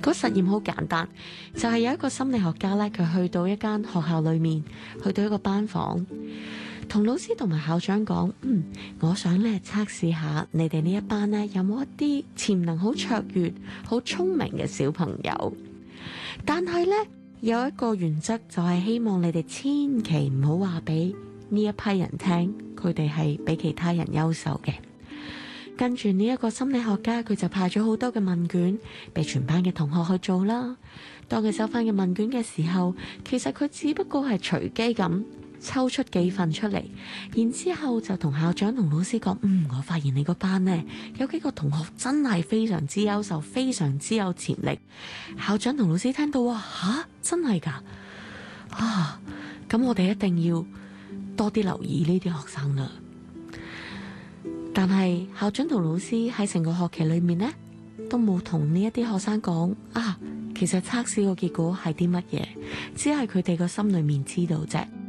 個實驗好簡單，就係有一個心理學家咧，佢去到一間學校裏面，去到一個班房，同老師同埋校長講：我想咧測試下你哋呢一班咧有冇一啲潛能好卓越、好聰明嘅小朋友。但係咧有一個原則，就係希望你哋千祈唔好話俾呢一批人聽，佢哋係比其他人優秀嘅。跟住呢一個心理學家，佢就派咗好多嘅問卷俾全班嘅同學去做啦。當佢收翻嘅問卷嘅時候，其實佢只不過係隨機咁抽出幾份出嚟，然之後就同校長同老師講：我發現你個班呢，有幾個同學真係非常之優秀，非常之有潛力。校長同老師聽到吓，真係㗎啊！咁我哋一定要多啲留意呢啲學生啦。但係校長同老師喺成個學期裏面呢，都冇同呢一啲學生講其實測試個結果係啲乜嘢，只係佢哋個心裏面知道啫。